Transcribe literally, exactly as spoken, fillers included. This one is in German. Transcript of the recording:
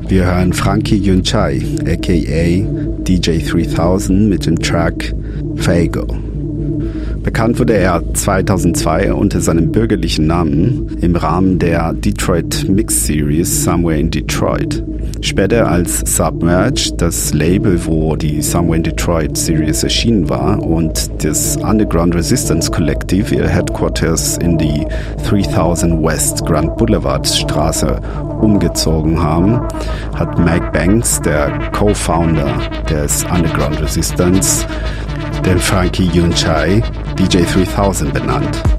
Wir hören Frankie Yunchai, aka D J dreitausend, mit dem Track Fago. Bekannt wurde er zweitausendzwei unter seinem bürgerlichen Namen im Rahmen der Detroit Mix Series Somewhere in Detroit. Später als Submerge, das Label, wo die Somewhere in Detroit Series erschienen war, und das Underground Resistance Collective ihr Headquarters in die dreitausend West Grand Boulevard Straße umgezogen haben, hat Mike Banks, der Co-Founder des Underground Resistance, den Frankie Yunchai D J dreitausend benannt.